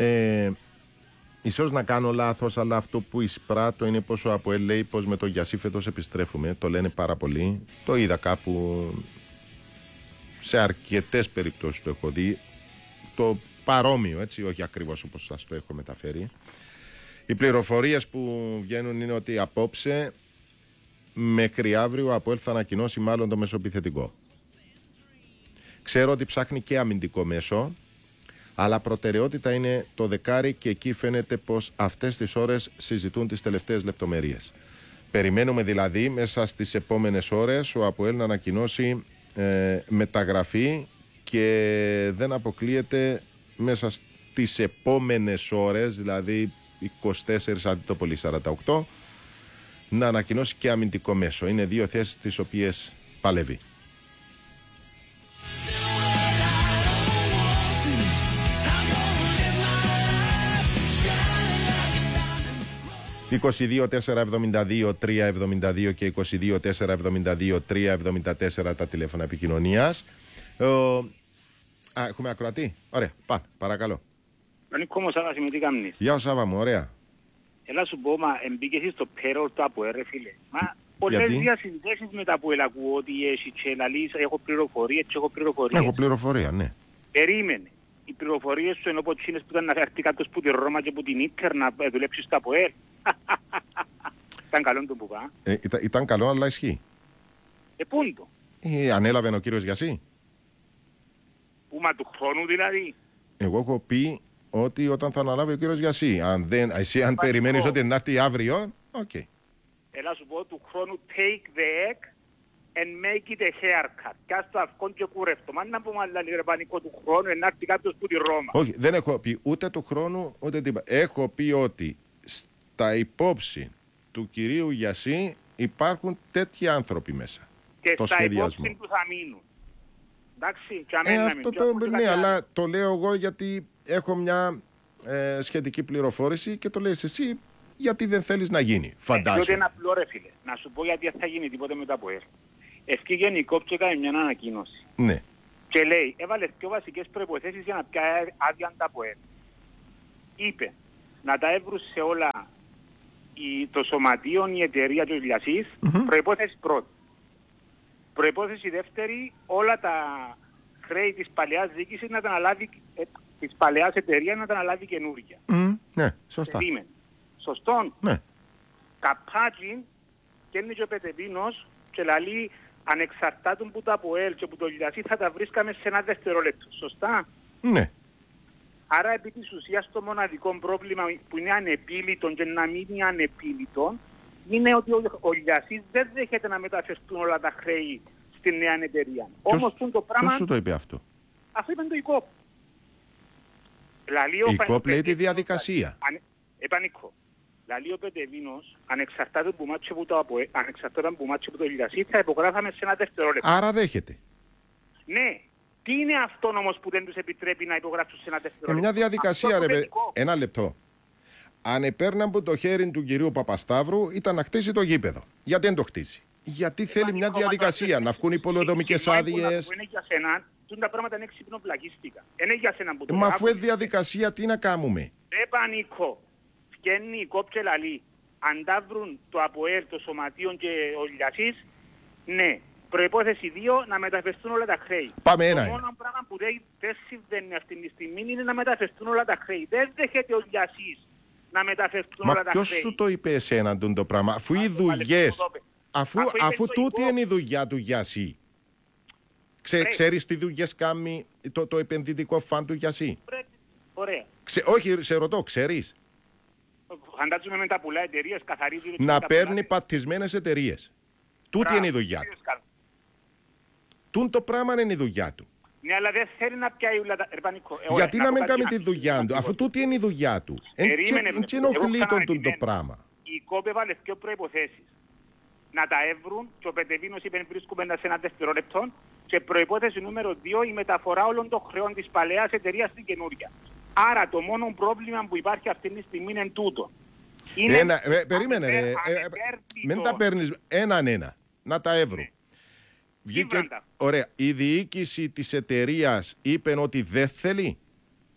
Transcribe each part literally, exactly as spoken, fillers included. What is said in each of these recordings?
Ε, ίσως να κάνω λάθος, αλλά αυτό που εισπράττω είναι πως ο ΑΠΟΕΛ λέει πως με το Γιασί φέτος επιστρέφουμε. Το λένε πάρα πολύ. Το είδα κάπου, σε αρκετές περιπτώσεις το έχω δει. Το παρόμοιο, έτσι, όχι ακριβώς όπως σας το έχω μεταφέρει. Οι πληροφορίες που βγαίνουν είναι ότι απόψε μέχρι αύριο ο ΑΠΟΕΛ θα ανακοινώσει μάλλον το μεσοεπιθετικό. Ξέρω ότι ψάχνει και αμυντικό μέσο, αλλά προτεραιότητα είναι το δεκάρι και εκεί φαίνεται πως αυτές τις ώρες συζητούν τις τελευταίες λεπτομέρειες. Περιμένουμε δηλαδή μέσα στις επόμενες ώρες ο ΑΠΟΕΛ να ανακοινώσει ε, μεταγραφή και δεν αποκλείεται μέσα στις επόμενες ώρες, δηλαδή είκοσι τέσσερις αντί το πολύ σαράντα οκτώ, να ανακοινώσει και αμυντικό μέσο. Είναι δύο θέσεις τις οποίες παλεύει. είκοσι δύο τετρακόσια εβδομήντα δύο τριακόσια εβδομήντα δύο και είκοσι δύο τετρακόσια εβδομήντα δύο τριακόσια εβδομήντα τέσσερα τα τηλέφωνα επικοινωνίας. Ε, α, έχουμε ακροατή. Ωραία, πάμε, παρακαλώ. Νίκο μου, Σάβα, με τι κάνεις. Γεια σου Σάβα μου, ωραία. Έλα σου πω, μα εμπήκες στο payroll του ΑΠΟΕΛ, ρε φίλε. Μα πολλές διασυνδέσεις με τα ΑΠΟΕΛ ακούω ότι έχει και να λύσεις, έχω πληροφορίες και έχω πληροφορίες. Έχω πληροφορία, ναι. Περίμενε. Οι πληροφορίες σου ενώ πως είναι που ήταν να έρθει κάποιος που τη Ρώμα και που την Ίντερ να δουλέψει στο ΑΠΟΕΛ. Ήταν καλό το που πά. Ε, ήταν, ήταν καλό, αλλά ισχύει. Ε, πού είναι το. Ε, ανέλαβε ο κύριος Γιασί. Πού, μα του χρόνου δηλαδή. Εγώ έχω πει ότι όταν θα αναλάβει ο κύριος Γιασί. Αν δεν, εσύ αν περιμένεις ότι να έρθει αύριο, οκ. Okay. Έλα σου πω του χρόνου take the egg and make it a haircut. Κάς το αυκόν και κουρεύτο. Μα να πούμε άλλα λίγο πανικό του χρόνου να έρθει κάποιος που τη Ρώμα. Όχι, δεν έχω πει ούτε του χρόνου ούτε τίποτα. Έχω πει ότι στα υπόψη του κυρίου Γιασί υπάρχουν τέτοιοι άνθρωποι μέσα. Και το στα σχεδιασμό. υπόψη που θα μείνουν. Εντάξει, και ε, αυτό το, ναι, αλλά το λέω εγώ γιατί έχω μια ε, σχετική πληροφόρηση και το λες εσύ γιατί δεν θέλεις να γίνει. Φαντάζομαι. Διότι είναι απλό ρε φίλε. Να σου πω γιατί δεν θα γίνει τίποτε μετά από έρθει. Ευκεί γενικό και έκανε μια ανακοίνωση. Ναι. Και λέει, έβαλε πιο βασικές προϋποθέσεις για να πιάσει άδεια τα από έρθει. Είπε, να τα έβρουν σε όλα η, το σωματείο, η εταιρεία του Ηλιασής, mm-hmm. προϋπόθεση πρώτη. Προϋπόθεση δεύτερη, όλα τα χρέη της παλαιάς διοίκησης να τα αναλάβει, ε, της παλαιάς εταιρείας να τα αναλάβει καινούργια. Mm, ναι, σωστά. Είμαι. Σωστόν. Ναι. Καπάτζιν και είναι και ο Πετεβίνος και λαλεί ανεξαρτάτων που το ΑΠΟΕΛ και που το Ηλιασί θα τα βρίσκαμε σε ένα δευτερόλεπτο. Σωστά. Ναι. Άρα επί της ουσίας το μοναδικό πρόβλημα που είναι ανεπίλητο και να μην είναι ανεπίλητο είναι ότι ο, ο Ηλιασής δεν δέχεται να μεταφερθούν όλα τα χρέη στην νέα εταιρεία. Ποιος, Όμως το πράγμα... ποιος σου το είπε αυτό? Αυτό είπε το ΙΚΟΠ. Η ΙΚΟΠ λέει τη διαδικασία. Αν, επανικό. Λαλεί ο Πετεβίνος, ανεξαρτάται που μάτσε που το ΑΠΟΕ, ανεξαρτάται που μάτσε που το Ηλιασί, θα υπογράφαμε σε ένα δευτερόλεπτο. Άρα δέχεται. Ναι. Τι είναι αυτό όμως που δεν τους επιτρέπει να υπογράψουν σε ένα δευτερόλεπτο? Ε, μια διαδικασία ρε παιδί. Ένα λεπτό. Αν επέρναν από το χέρι του κυρίου Παπασταύρου ήταν να χτίσει το γήπεδο. Γιατί δεν το χτίσει? Γιατί θέλει μια διαδικασία, να βγουν οι πολεοδομικές άδειες. Είναι για σένα, τα πράγματα είναι ξυπνοπλακίστικα. Είναι για σένα που το... Μα αφού είναι διαδικασία, τι να κάνουμε? Δεν πανικό. Φκένει η κόπτσε λαλή. Αν τα βρουν το ΑΠΟΕΛ, το Σωματείο και ο Ηλιασής, ναι. Προϋπόθεση δύο, να μεταφερθούν όλα τα χρέη. Πάμε ένα. Το μόνο πράγμα που δεν, δεν συμβαίνει αυτή τη στιγμή είναι να μεταφερθούν όλα τα χρέη. Δεν δέχεται ο Ηλιασής να μεταφερθούν Μα όλα τα χρέη. Μα ποιος σου το είπε εσέναν τον το πράγμα? Αφού οι δουλειές, αφού, αφού, αφού τούτη είναι η δουλειά του Γιασί. Ξέ, ξέρεις τι δουλειές κάνει το, το επενδυτικό φαν του Γιασί? Ωραία. Ξε, όχι, σε ρωτώ, ξέρεις? Φαντάζομαι με τα πουλά εταιρείες καθαρίζει... Να παίρνει πατισμένες εταιρείες. Τούτη είναι η δουλειά του. Τούν το πράγμα είναι η δουλειά του. Ναι, αλλά δεν θέλει να πιάει όλα τα... Ερπανικό. Γιατί να μην κάνει τη δουλειά του, αφού τούτη είναι η δουλειά του. Εν και ενοχλεί τον το πράγμα. Η ΚΟΠ έβαλε δύο προϋποθέσεις. Να τα έβρουν και ο Πετεβίνος είπε βρίσκουμε σε ένα δευτερόλεπτο και προϋπόθεση νούμερο δύο η μεταφορά όλων των χρεών της παλαιάς εταιρείας στην καινούργια. Άρα το μόνο πρόβλημα που υπάρχει αυτή τη στιγμή είναι τούτο. Είναι ένα, ε, περίμενε ρε, ε, ε, μην τα παίρνεις έναν ένα, να τα έβρουν. Ναι. Βγήκε, ωραία, η διοίκηση της εταιρείας είπε ότι δεν θέλει.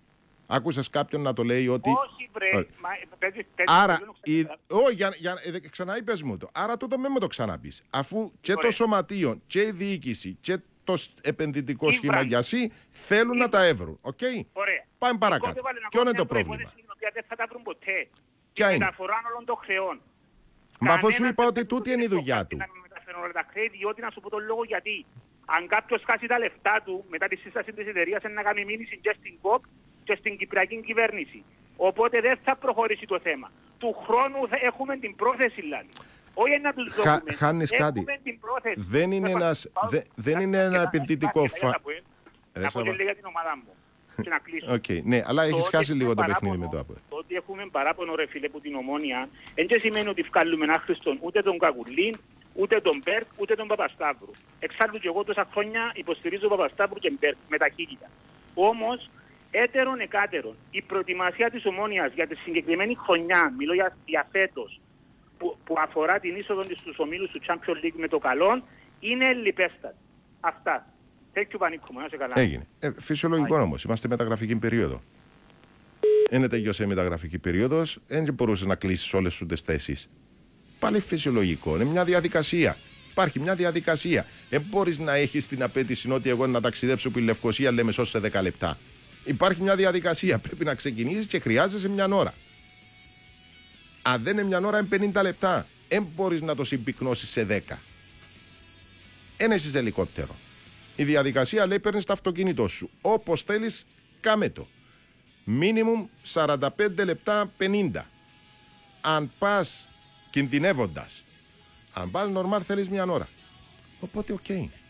Άκουσες κάποιον να το λέει ότι. Όχι, βρε. Μα, παίζεις, παίζεις, Άρα, παίζεις, η... όχι, για, για, ε, ξαναείπες μου το. Άρα τούτο με μου το ξαναπείς. Αφού και Ωραία. το σωματείο και η διοίκηση και το επενδυτικό Η σχήμα βράδυ. για σύ θέλουν Η να τα έβρουν. Okay? Ωραία. Πάμε παρακάτω. Ποιο είναι το πρόβλημα? Την οποία δεν θα τα βρουν ποτέ. Ποια Η είναι? μεταφορά όλων των χρεών. Μα αφού σου Κανένας είπα δεν ότι θα τούτη είναι η το δουλειά κάνει του. να μεταφέρουν όλα τα χρέη, διότι να σου πω τον λόγο γιατί. Αν κάποιος χάσει τα λεφτά του μετά τη σύσταση της εταιρείας είναι να κάνει μήνυση και στην ΚΟΠ και στην Κυπριακή κυβέρνηση. Οπότε δεν θα προχωρήσει το θέμα. Του χρόνου θα έχουμε την πρόθεση, δηλαδή. Όχι να τους δούμε. Χα, χάνεις κάτι. Την πρόθεση. Δεν είναι, ένας, δε, δεν είναι ένα επενδυτικό φα... Να πω και λίγο για την ομάδα μου. Και να κλείσω. Okay, ναι, αλλά έχεις Το χάσει ότι λίγο το έχουμε παιχνίδι με παράπονο- το ΑΠΟΕΛ. Το ότι έχουμε παράπονο, ρε φίλε, που την Ομόνια, δεν και σημαίνει ότι βγάλουμε άχρηστον ούτε τον Κακουλίν, ούτε τον Μπέρκ, ούτε τον Παπασταύρου. Εξάλλου και εγώ τόσα χρόνια υποστηρίζω Παπασταύρου και Μπέρκ με ταχύτητα. Όμως, έτερον εκάτερον, η προετοιμασία της Ομόνιας για τη συγκεκριμένη χρονιά, μιλώ για, για φέτος, που, που αφορά την είσοδο της στους ομίλους του Champions League με το καλό, είναι λιπέστατη. Αυτά. Thank you, Πανίκο μου, να είσαι καλά. Έγινε. Ε, φυσιολογικό όμως. Είμαστε μεταγραφική περίοδο. Είναι τελειώσε η μεταγραφική περίοδος, δεν μπορούσε να κλείσεις όλες σου τις θέσεις. Πάλι φυσιολογικό. Είναι μια διαδικασία. Υπάρχει μια διαδικασία. Δεν μπορείς να έχεις την απέτηση ότι εγώ να ταξιδέψω από τη Λευκοσία, λέμε, σώσει σε δέκα λεπτά. Υπάρχει μια διαδικασία. Πρέπει να ξεκινήσεις και χρειάζεσαι μια ώρα. Αν δεν είναι μια ώρα, είναι πενήντα λεπτά. Δεν μπορείς να το συμπυκνώσεις σε δέκα. Ένα έχεις ελικόπτερο. Η διαδικασία λέει: παίρνεις το αυτοκίνητό σου. Όπως θέλεις, κάμε το. Μίνιμουμ σαράντα πέντε λεπτά, πενήντα. Αν πας κινδυνεύοντας, αν πας νορμάλ, θέλεις μια ώρα. Οπότε, οκ. Okay.